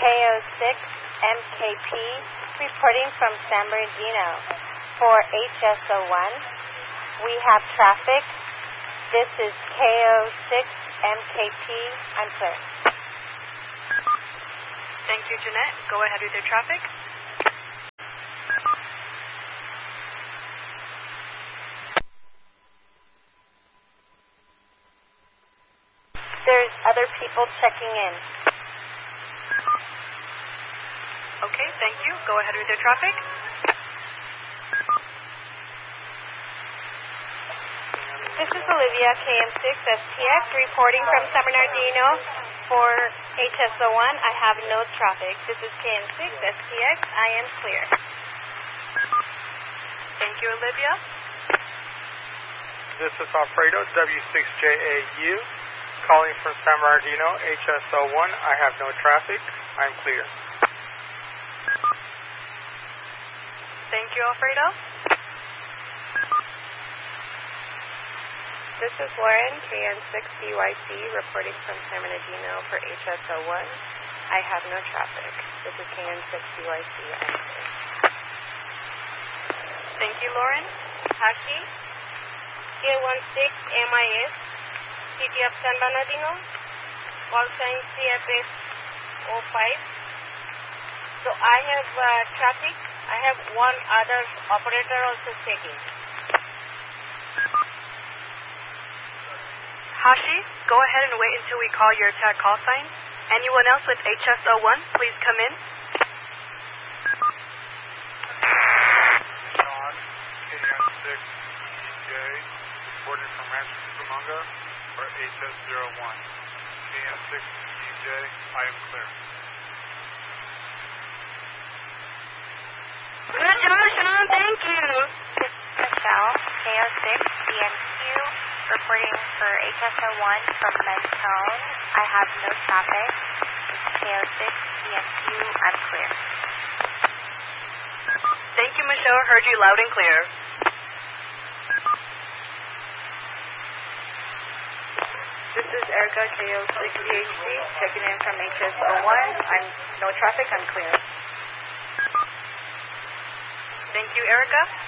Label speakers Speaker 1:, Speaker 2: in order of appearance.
Speaker 1: KO6MKP reporting from San Bernardino. For HSO1, we have traffic. This is KO6MKP. I'm clear.
Speaker 2: Thank you, Jeanette. Go ahead with your traffic.
Speaker 1: There's other people checking in.
Speaker 2: Okay, thank you. Go ahead with your traffic.
Speaker 1: This is Olivia, KM6STX, reporting from San Bernardino. For HSO1, I have no traffic. This is KM6STX. I am clear.
Speaker 2: Thank you, Olivia.
Speaker 3: This is Alfredo, W6JAU, calling from San Bernardino, HSO1. I have no traffic. I'm clear.
Speaker 2: Thank you, Alfredo.
Speaker 1: This is Lauren, KN6BYC, reporting from San Bernardino for HSO1. I have no traffic. This is KN6BYC. I'm clear.
Speaker 2: Thank you, Lauren.
Speaker 1: Hashi, K16MIS, City of San Bernardino, call sign CFS 05. So I have traffic. I have one other operator also checking.
Speaker 2: Hashi, go ahead and wait until we call your tag call sign. Anyone else with HSO1, please come in.
Speaker 3: Sean, KM6DJ, reporting from Rancho Cucamonga for HS01. KM6DJ, I am clear.
Speaker 1: Good job, Sean. Thank you. Michelle, KO6DMQ, reporting for HSO1 from Mentone. I have no traffic. KO6DMQ, I'm clear.
Speaker 2: Thank you, Michelle. Heard you loud and clear.
Speaker 1: This is Erica, KO6DHC, checking in from HSO1. I'm no traffic. I'm clear.
Speaker 2: Thank you, Erica.